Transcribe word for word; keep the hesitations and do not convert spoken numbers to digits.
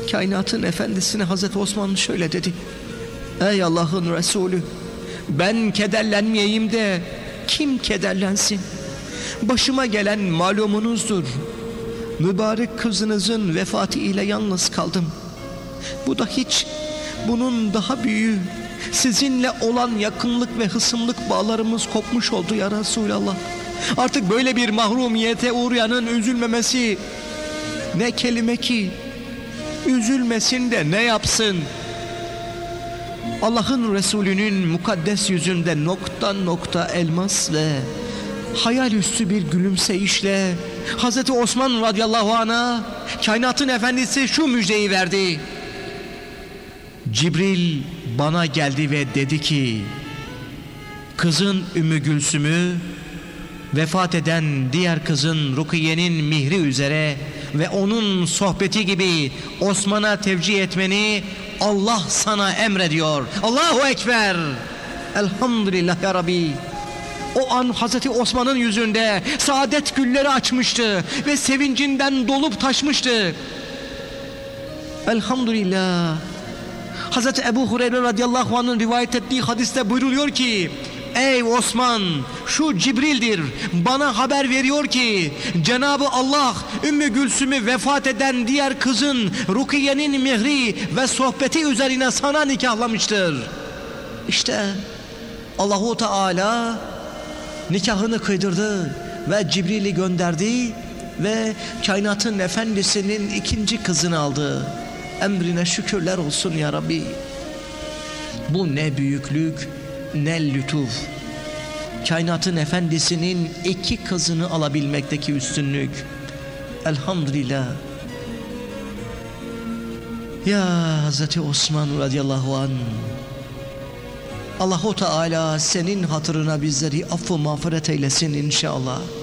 kainatın efendisine Hazreti Osman şöyle dedi: ey Allah'ın Resulü, ben kederlenmeyeyim de kim kederlensin? Başıma gelen malumunuzdur. Mübarek kızınızın vefatı ile yalnız kaldım. Bu da hiç, bunun daha büyüğü. Sizinle olan yakınlık ve hısımlık bağlarımız kopmuş oldu ya Resulallah. Artık böyle bir mahrumiyete uğrayanın üzülmemesi ne kelime ki. Üzülmesin de ne yapsın? Allah'ın Resulü'nün mukaddes yüzünde nokta nokta elmas ve hayal üstü bir gülümseyişle Hazreti Osman radıyallahu anh'a kainatın efendisi şu müjdeyi verdi: Cibril bana geldi ve dedi ki, kızın Ümmü Gülsüm'ü vefat eden diğer kızın Rukiye'nin mihri üzere ve onun sohbeti gibi Osman'a tevcih etmeni Allah sana emrediyor. Allahu Ekber. Elhamdülillah ya Rabbi. O an Hazreti Osman'ın yüzünde saadet gülleri açmıştı ve sevincinden dolup taşmıştı. Elhamdülillah. Hazreti Ebu Hureyre radıyallahu anh'ın rivayet ettiği hadiste buyruluyor ki, ey Osman, şu Cibril'dir, bana haber veriyor ki Cenab-ı Allah Ümmü Gülsüm'ü vefat eden diğer kızın Rukiye'nin mihri ve sohbeti üzerine sana nikahlamıştır. İşte Allahu Teala nikahını kıydırdı ve Cibril'i gönderdi ve kainatın efendisinin ikinci kızını aldı. Emrine şükürler olsun ya Rabbi. Bu ne büyüklük, ne lütuf. Kainatın efendisinin iki kızını alabilmekteki üstünlük. Elhamdülillah. Ya Hazreti Osman radıyallahu anh, Allahu Teala senin hatırına bizleri affı mağfiret eylesin inşallah.